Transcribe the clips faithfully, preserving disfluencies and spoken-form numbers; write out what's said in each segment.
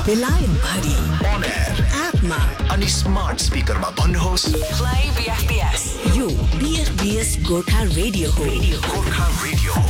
बेलायत भरि on air एपमा अनि स्मार्ट स्पिकरमा भन्नुहोस् प्ले बीएफपीएस। यो बीएफपीएस गोर्खा रेडियो हो। गोर्खा रेडियो।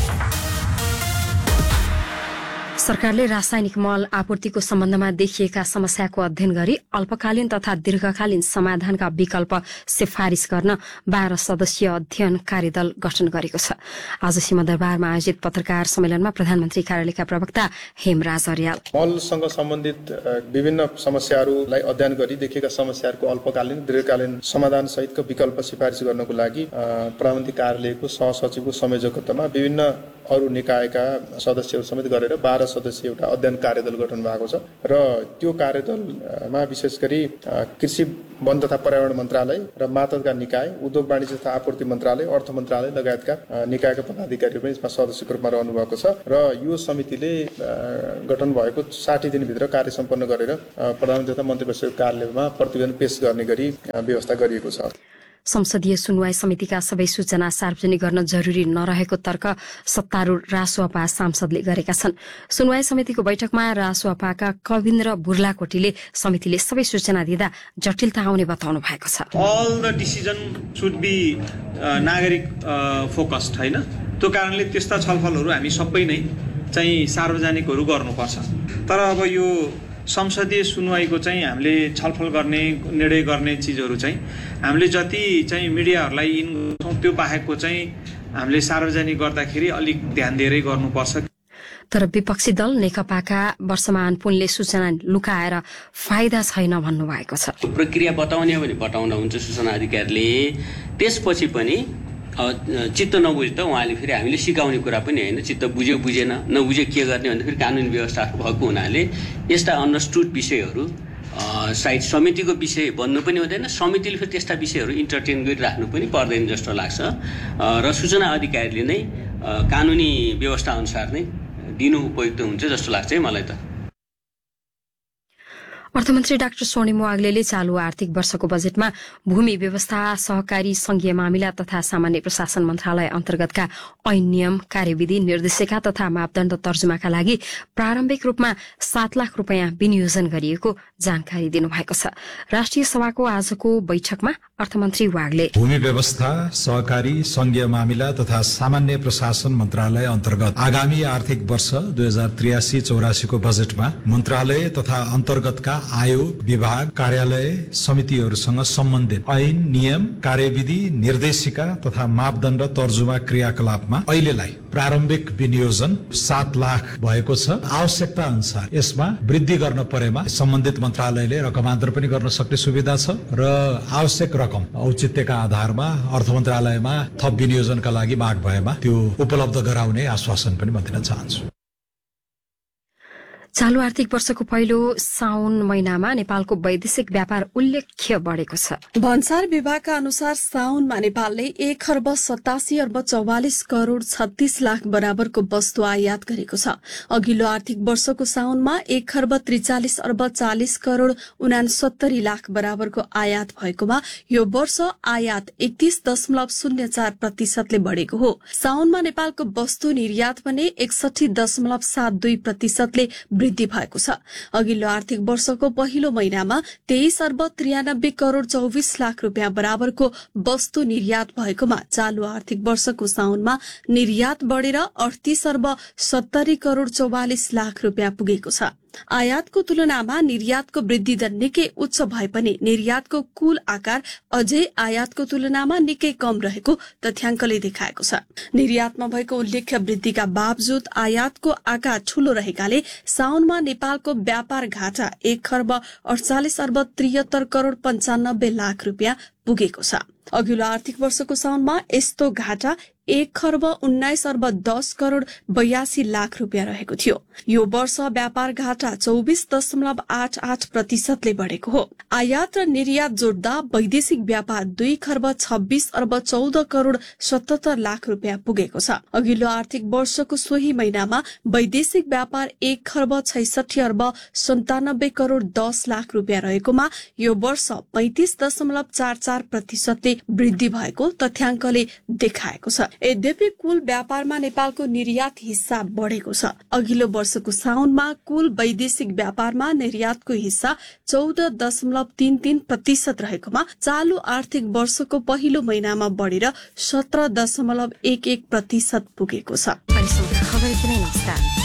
सरकारले रासायनिक मल आपूर्तिको सम्बन्धमा देखिएका समस्याको अध्ययन गरी अल्पकालीन तथा दीर्घकालीन समाधानका विकल्प सिफारिस गर्न बाह्र सदस्यीय अध्ययन कार्यदल गठन गरेको छ। आज सिंहदरबारमा आयोजित पत्रकार सम्मेलनमा प्रधानमन्त्री कार्यालयका प्रवक्ता हेमराज अर्याल मलसँग सम्बन्धित विभिन्न समस्याहरूलाई अध्ययन गरी देखिएका समस्याहरूको अल्पकालीन दीर्घकालीन समाधान सहितको विकल्प सिफारिस गर्नको लागि प्रधानमन्त्री कार्यालयको सहसचिवको संयोजकत्वमा विभिन्न अरू निकायका सदस्यहरू समेत गरेर बाह्र सदस्यीय एउटा अध्ययन कार्यदल गठन भएको छ र त्यो कार्यदलमा विशेष गरी कृषि वन तथा पर्यावरण मन्त्रालय र मातहतका निकाय, उद्योग वाणिज्य तथा आपूर्ति मन्त्रालय, अर्थ मन्त्रालय लगायतका निकायका पदाधिकारीहरू पनि यसमा सदस्यको रूपमा रहनु भएको छ र यो समितिले गठन भएको साठी दिनभित्र कार्य सम्पन्न गरेर प्रधानमन्त्री तथा मन्त्री परिषदको कार्यालयमा प्रतिवेदन पेश गर्ने गरी व्यवस्था गरिएको छ। संसदीय सुनवाई समितिका सबै सूचना सार्वजनिक गर्न जरुरी नरहेको तर्क सत्तारूढ रासोपा सांसदले गरेका छन्। सुनवाई समितिको बैठकमा रासोपाका कविन्द्र बुर्लाकोटीले समितिले सबै सूचना दिँदा जटिलता आउने बताउनु भएको छ। All the decision should be नागरिक फोकस्ड हैन, त्यो कारणले त्यस्ता छलफलहरू हामी सबै नै चाहिँ सार्वजनिकहरू गर्नुपर्छ। तर अब यो संसदीय सुनवाईको चाहिँ हामीले छलफल गर्ने निर्णय गर्ने चिजहरू चाहिँ हामीले जति चाहिँ मिडियाहरूलाई इन त्यो बाहेकको चाहिँ हामीले सार्वजनिक गर्दाखेरि अलिक ध्यान दिएरै गर्नुपर्छ। तर विपक्षी दल नेकपाका वर्षमान पुनले सूचना लुकाएर फाइदा छैन भन्नुभएको छ। प्रक्रिया बताउने हो भने बताउन हुन्छ सूचना अधिकारीले, त्यसपछि पनि चित्त नबुझ्दा उहाँले फेरि हामीले सिकाउने कुरा पनि होइन, चित्त बुझ्यो बुझेन नबुझ्यो के गर्ने भन्दा फेरि कानुनी व्यवस्था भएको हुनाले यस्ता अन्डरस्टुड विषयहरू सायद समितिको विषय बन्नु पनि हुँदैन, समितिले फेरि त्यस्ता विषयहरू इन्टरटेन गरिराख्नु पनि पर्दैन जस्तो लाग्छ र सूचना अधिकारीले नै कानुनी व्यवस्था अनुसार नै दिनु उपयुक्त हुन्छ जस्तो लाग्छ है मलाई त। अर्थमन्त्री डाक्टर सोनिम वाग्लेले चालू आर्थिक वर्षको बजेटमा भूमि व्यवस्था, सहकारी संघीय मामिला तथा सामान्य प्रशासन मन्त्रालय अन्तर्गतका ऐन नियम, कार्यविधि, निर्देशिका तथा मापदण्ड तर्जुमाका लागि प्रारम्भिक रूपमा सात लाख रूपियाँ विनियोजन गरिएको जानकारी दिनुभएको छ। राष्ट्रिय सभाको आजको बैठकमा अर्थमन्त्री वाग्ले भूमि व्यवस्था, सहकारी संघीय मामिला तथा सामान्य प्रशासन मन्त्रालय अन्तर्गत आगामी आर्थिक वर्ष दुई हजार त्रियासी चौरासीको बजेटमा मन्त्रालय तथा अन्तर्गतका आयोग, विभाग, कार्यालय, समितिहरूसँग सम्बन्धित ऐन, नियम, कार्यविधि, निर्देशिका तथा मापदण्ड तर्जुमा क्रियाकलापमा अहिलेलाई प्रारम्भिक विनियोजन सात लाख भएको छ। आवश्यकता अनुसार यसमा वृद्धि गर्न परेमा सम्बन्धित मन्त्रालयले रकमान्तर पनि गर्न सक्ने सुविधा छ र आवश्यक रकम औचित्यका आधारमा अर्थ मन्त्रालयमा थप विनियोजनका लागि माग भएमा त्यो उपलब्ध गराउने आश्वासन पनि म दिन चाहन्छु। चालू आर्थिक वर्षको पहिलो साउन महिनामा नेपालको वैदेशिक व्यापार उल्लेख्य बढ़ेको छ। भन्सार विभागका अनुसार साउनमा नेपालले एक खर्ब सतासी अर्ब चौवालिस करोड़ छत्तीस लाख बराबरको वस्तु आयात गरेको छ। अघिल्लो आर्थिक वर्षको साउनमा एक खर्ब त्रिचालिस अर्ब चालिस करोड़ उनासत्तरी लाख बराबरको आयात भएकोमा यो वर्ष आयात एकतीस दशमलव शून्य चार प्रतिशतले बढ़ेको हो। साउनमा नेपालको वस्तु निर्यात भने एकसठी दशमलव सात दुई प्रतिशतले वृद्धि भएको छ। अघिल्लो आर्थिक वर्षको पहिलो महिनामा तेइस अर्ब त्रियानब्बे करोड़ चौबिस लाख रूपियाँ बराबरको वस्तु निर्यात भएकोमा चालू आर्थिक वर्षको साउनमा निर्यात बढ़ेर अडतीस अर्ब सत्तरी करोड़ चौवालिस लाख रूपियाँ पुगेको छ। आयातको तुलनामा निर्यातको वृद्धि दर निकै उच्च भए पनि निर्यातको कुल आकार अझै आयातको तुलनामा निकै कम रहेको तथ्याङ्कले देखाएको छ। निर्यातमा भएको उल्लेख्य वृद्धिका बावजुद आयातको आकार ठूलो रहेकाले साउनमा नेपालको व्यापार घाटा एक खर्ब अडचालिस अर्ब त्रिहत्तर करोड़ पञ्चानब्बे लाख रूपियाँ पुगेको छ। अघिल्लो आर्थिक वर्षको साउनमा यस्तो घाटा एक खर्ब उन्नाइस अर्ब दस करोड़ बयासी लाख रूपियाँ रहेको थियो। यो वर्ष व्यापार घाटा चौबिस दशमलव आठ आठ प्रतिशतले बढ़ेको हो। आयात र निर्यात जोड्दा वैदेशिक व्यापार दुई खर्ब छब्बीस अर्ब चौध करोड़ सतहत्तर लाख रूपियाँ पुगेको छ। अघिल्लो आर्थिक वर्षको सोही महिनामा वैदेशिक व्यापार एक खर्ब छैसठी अर्ब सन्तानब्बे करोड़ दस लाख रूपियाँ रहेकोमा यो वर्ष पैंतिस दशमलव चार चार चार प्रतिशतले वृद्धि भएको तथ्याङ्कले देखाएको छ। यद्यपि कुल व्यापारमा नेपालको निर्यात हिस्सा बढेको छ। अघिल्लो वर्षको साउनमा कुल वैदेशिक व्यापारमा निर्यातको हिस्सा चौध दशमलव तीन तीन प्रतिशत रहेकोमा चालू आर्थिक वर्षको पहिलो महिनामा बढेर सत्र दशमलव एक एक प्रतिशत पुगेको छ।